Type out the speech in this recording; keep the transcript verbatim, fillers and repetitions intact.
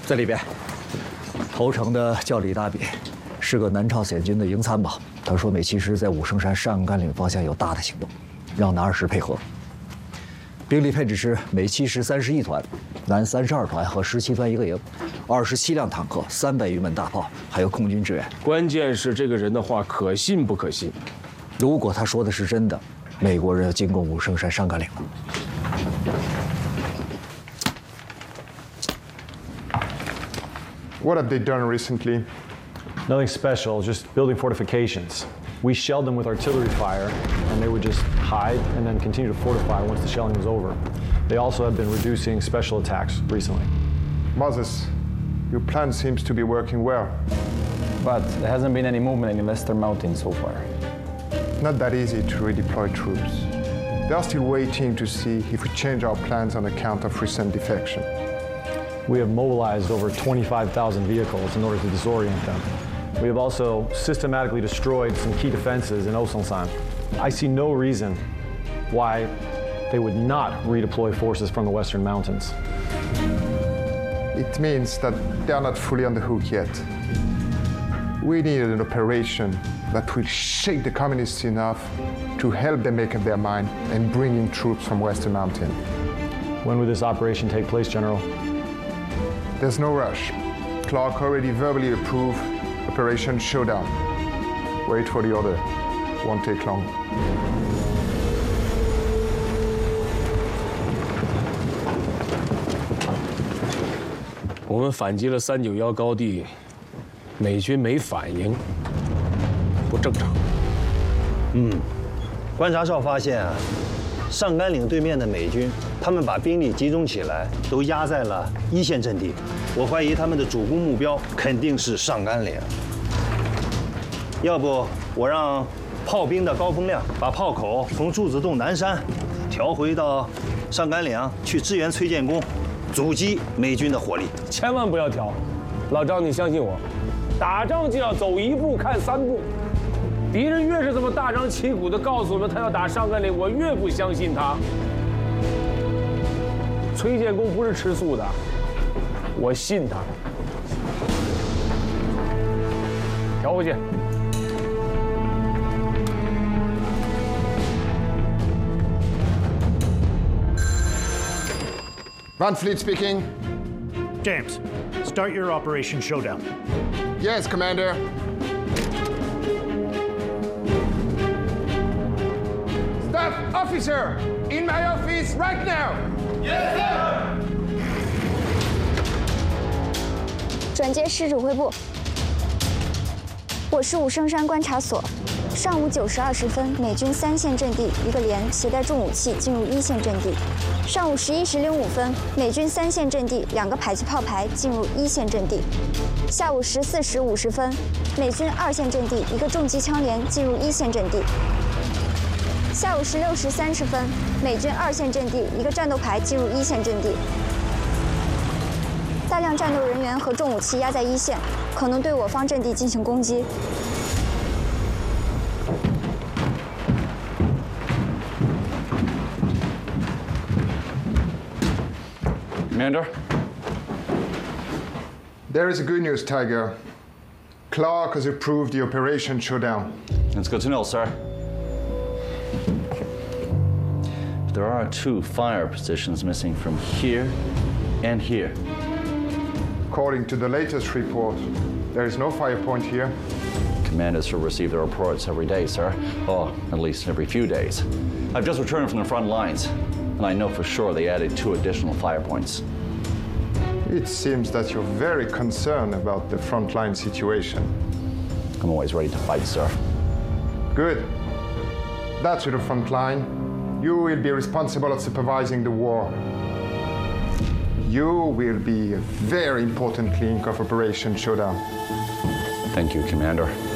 在里边。投诚的叫李大比，是个南朝鲜军的营参谋。他说美其实在武圣山上甘岭方向有大的行动，让南二师配合。兵力配置是美七师三十一团，南三十二团和十七团一个营，二十七辆坦克，三百余门大炮，还有空军支援。 关键是这个人的话可信不可信？ 如果他说的是真的，美国人要进攻武圣山上甘岭了。 What have they done recently? Nothing special, just building fortifications. We shelled them with artillery fire, and they would just hide and then continue to fortify once the shelling was over. They also have been reducing special attacks recently. Moses, your plan seems to be working well. But there hasn't been any movement in the Western Mountains so far. Not that easy to redeploy troops. They are still waiting to see if we change our plans on account of recent defection. We have mobilized over twenty-five thousand vehicles in order to disorient them. We have also systematically destroyed some key defenses in Osongsan. I see no reason why they would not redeploy forces from the Western Mountains. It means that they are not fully on the hook yet. We needed an operation that will shake the communists enough to help them make up their mind and bring in troops from Western Mountain. When will this operation take place, General? There's no rush. Clark already verbally approved Operation Showdown. Wait for the order. Won't take long. 我们反击了三九幺高地，美军没反应，不正常。 嗯，观察哨发现啊，上甘岭对面的美军，他们把兵力集中起来，都压在了一线阵地。我怀疑他们的主攻目标肯定是上甘岭。要不我让炮兵的高风亮把炮口从柱子洞南山调回到上甘岭去支援崔建功，阻击美军的火力。 千万不要调，老张，你相信我，打仗就要走一步看三步。敌人越是这么大张旗鼓地告诉我们他要打上甘岭，我越不相信他。崔建功不是吃素的，我信他。调回去。 Van Fleet speaking. James, start your Operation Showdown. Yes, Commander. Staff officer, in my office right now. Yes, sir. 转接师指挥部，我是武圣山观察所。 上午九时二十分，美军三线阵地一个连携带重武器进入一线阵地。上午十一时零五分，美军三线阵地两个迫击炮排进入一线阵地。下午十四时五十分，美军二线阵地一个重机枪连进入一线阵地。下午十六时三十分，美军二线阵地一个战斗排进入一线阵地。大量战斗人员和重武器压在一线，可能对我方阵地进行攻击。 Commander? There is good news, Tiger. Clark has approved the Operation Showdown. That's good to know, sir. There are two fire positions missing from here and here. According to the latest report, there is no fire point here. Commanders will receive the reports every day, sir. Or at least every few days. I've just returned from the front lines, and I know for sure they added two additional fire points. It seems that you're very concerned about the frontline situation. I'm always ready to fight, sir. Good. That's to the front line. You will be responsible of supervising the war. You will be a very important link of Operation Showdown. Thank you, Commander.